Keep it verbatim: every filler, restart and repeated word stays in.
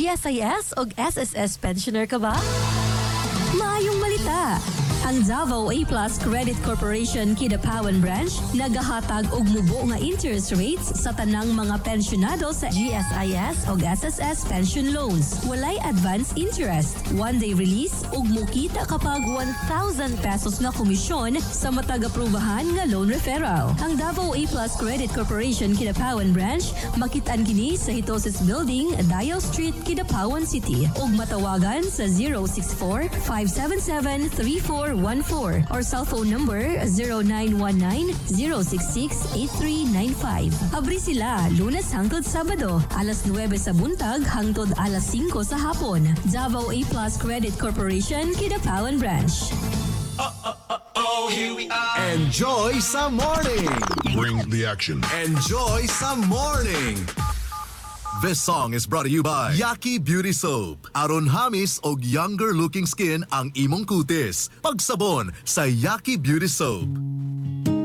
G S I S o S S S pensioner ka ba? Maayong malita! Ang Davao A Plus Credit Corporation Kidapawan Branch nagahatag og mubo nga interest rates sa tanang mga pensyonado sa G S I S o S S S pension loans. Walay advance interest, one-day release ug mukita kapag one thousand pesos na komisyon sa matag-aprubahan nga loan referral. Ang Davao A Plus Credit Corporation Kidapawan Branch makitaan kini sa Hitosis Building, Dial Street, Kidapawan City ug matawagan sa zero six four, five seven seven, three four one four or cell phone number zero nine one nine, zero six six, eight three nine five. Abri sila Lunes hangtod Sabado, alas nuwebe sa buntag hangtod alas singko sa hapon. Davao A Plus Credit Corporation, Kidapawan Branch. Uh, uh, uh, oh, here we are. Enjoy some morning. Bring the action. Enjoy some morning. This song is brought to you by Yaki Beauty Soap. Aron hamis og younger looking skin ang imong kutis. Pagsabon sa Yaki Beauty Soap.